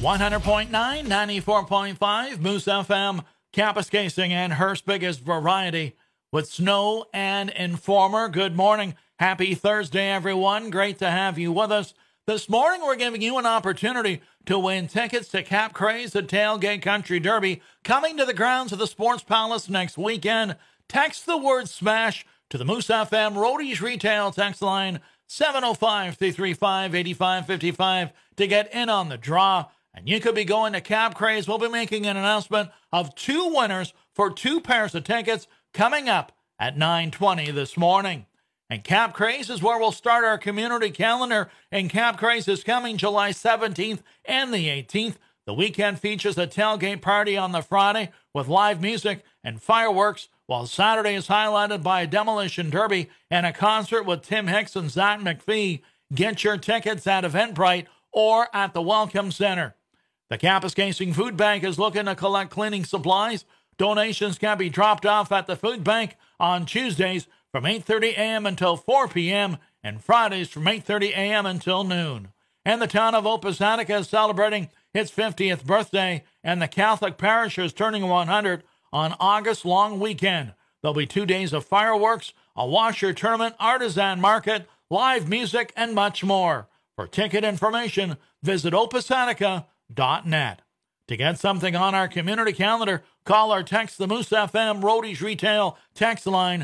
100.9, 94.5, Moose FM, Campus Casing, and Hearst's biggest variety with Snow and Informer. Good morning. Happy Thursday, everyone. Great to have you with us. This morning, we're giving you an opportunity to win tickets to Cap Craze at Tailgate Country Derby, coming to the grounds of the Sports Palace next weekend. Text the word SMASH to the Moose FM Roadies Retail text line 705-335-8555 to get in on the draw. And you could be going to Cap Craze. We'll be making an announcement of 2 winners for 2 pairs of tickets coming up at 9:20 this morning. And Cap Craze is where we'll start our community calendar. And Cap Craze is coming July 17th and the 18th. The weekend features a tailgate party on the Friday with live music and fireworks, while Saturday is highlighted by a demolition derby and a concert with Tim Hicks and Zach McPhee. Get your tickets at Eventbrite or at the Welcome Center. The Campus Casing Food Bank is looking to collect cleaning supplies. Donations can be dropped off at the food bank on Tuesdays from 8:30 a.m. until 4 p.m. and Fridays from 8:30 a.m. until noon. And the town of Opus-Attica is celebrating its 50th birthday, and the Catholic parish is turning 100 on August long weekend. There'll be 2 days of fireworks, a washer tournament, artisan market, live music, and much more. For ticket information, visit opusattica.net. To get something on our community calendar, call or text the Moose FM Roadies Retail text line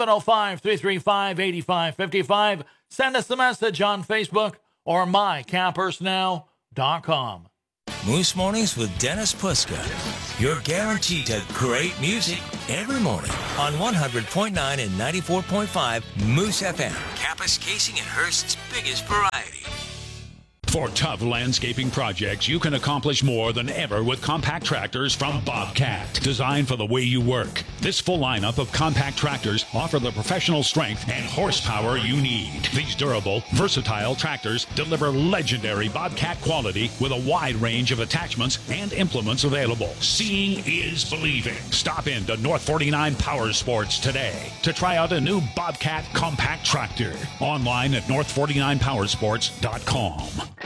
705-335-8555. Send us a message on Facebook or mycampersnow.com. Moose Mornings with Dennis Puska. You're guaranteed to great music every morning on 100.9 and 94.5 Moose FM. Campus Casing and Hearst's biggest variety. For tough landscaping projects, you can accomplish more than ever with compact tractors from Bobcat, designed for the way you work. This full lineup of compact tractors offer the professional strength and horsepower you need. These durable, versatile tractors deliver legendary Bobcat quality with a wide range of attachments and implements available. Seeing is believing. Stop in to North 49 Power Sports today to try out a new Bobcat compact tractor. Online at north49powersports.com.